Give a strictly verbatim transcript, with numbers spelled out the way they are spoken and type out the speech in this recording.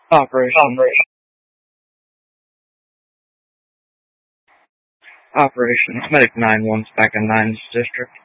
Operation. Operation. Medic nine one's back in Nines District.